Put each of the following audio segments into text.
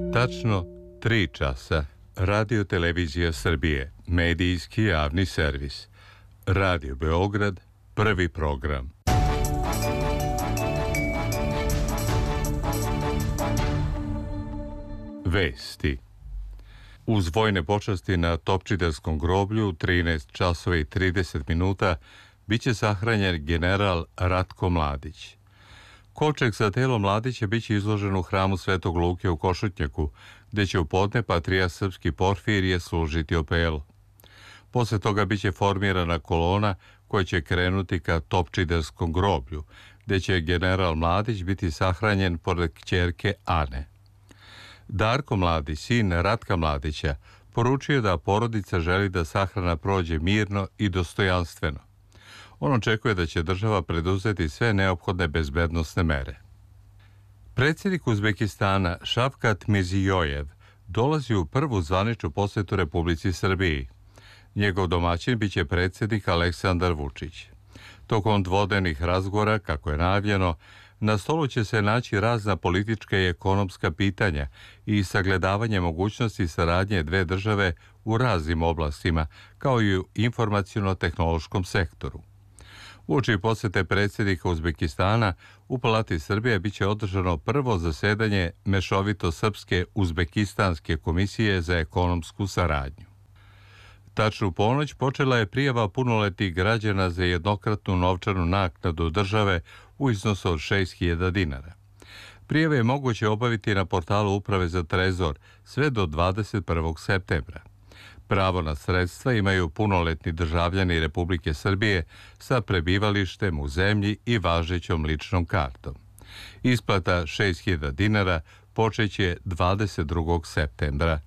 Tačno 3 časa. Radio Televizija Srbije, medijski javni servis. Radio Beograd, prvi program. Vesti. Uz vojne počasti na Topčiderskom groblju 13 časova i 30 minuta biće sahranjen general Ratko Mladić. Kovčeg sa telom Mladića biće izložen u hramu Svetog Luke u Košutnjaku, gde će u podne patrijarh srpski Porfirije služiti opelu. Posle toga biće formirana kolona koja će krenuti ka Topčiderskom groblju, gde će general Mladić biti sahranjen pored kćerke Ane. Darko Mladić, sin Ratka Mladića, poručio da porodica želi da sahrana prođe mirno i dostojanstveno. On očekuje da će država preduzeti sve neophodne bezbednosne mere. Predsjednik Uzbekistana Šavkat Mirzijojev dolazi u prvu zvaničnu posjetu Republici Srbiji. Njegov domaćin biće predsjednik Aleksandar Vučić. Tokom dvodnevnih razgovora, kako je najavljeno, na stolu će se naći razna politička i ekonomska pitanja i sagledavanje mogućnosti saradnje dve države u raznim oblastima, kao i u informaciono-tehnološkom sektoru. Uoči posjete predsjednika Uzbekistana, u Palati Srbije biće održano prvo zasedanje Mešovito-srpske Uzbekistanske komisije za ekonomsku saradnju. Tačno u ponoć počela je prijava punoletnih građana za jednokratnu novčanu naknadu države u iznosu od 6.000 dinara. Prijave je moguće obaviti na portalu Uprave za trezor sve do 21. septembra. Pravo na sredstva imaju punoletni državljani Republike Srbije sa prebivalištem u zemlji i važećom ličnom kartom. Isplata 6.000 dinara počeće 22. septembra.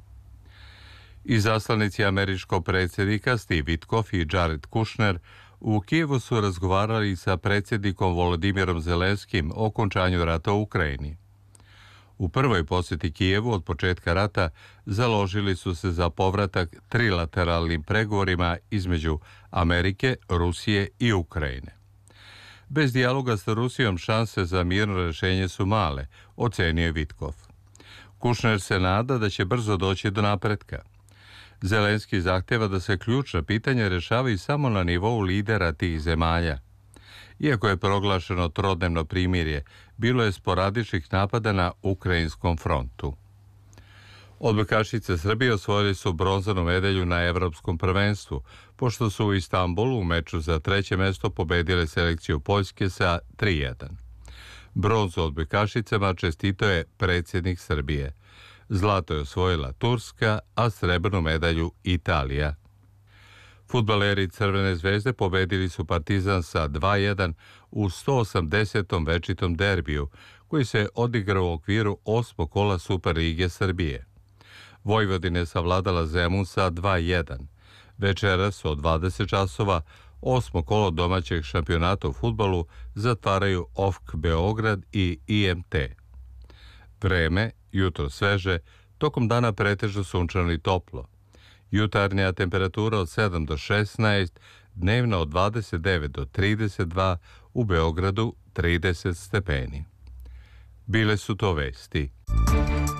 Izaslanici američkog predsjednika Steve Witkoff i Jared Kushner u Kijevu su razgovarali sa predsjednikom Volodimirom Zelenskim o okončanju rata u Ukrajini. U prvoj posjeti Kijevu od početka rata založili su se za povratak trilateralnim pregovorima između Amerike, Rusije i Ukrajine. Bez dijaloga sa Rusijom šanse za mirno rješenje su male, ocenio je Witkoff. Kushner se nada da će brzo doći do napretka. Zelenski zahtjeva da se ključna pitanja rješavaju samo na nivou lidera tih zemalja. Iako je proglašeno trodnevno primirje, bilo je sporadičnih napada na ukrajinskom frontu. Odbojkašice Srbije osvojili su bronzanu medalju na Evropskom prvenstvu, pošto su u Istanbulu u meču za treće mesto pobedile selekciju Poljske sa 3:1. Bronzu odbojkašicama čestitao je predsjednik Srbije. Zlato je osvojila Turska, a srebrnu medalju Italija. Fudbaleri Crvene zvezde pobedili su Partizan sa 2:1 u 180. večitom derbiju, koji se odigrao u okviru 8. kola Superlige Srbije. Vojvodina je savladala Zemun sa 2:1. Večeras od 20 časova 8. kolo domaćeg šampionata u fudbalu zatvaraju OFK Beograd i IMT. Vreme, jutro sveže, tokom dana pretežno sunčano i toplo. Jutarnja temperatura od 7 do 16, dnevna od 29 do 32, u Beogradu 30 stepeni. Bile su to vesti.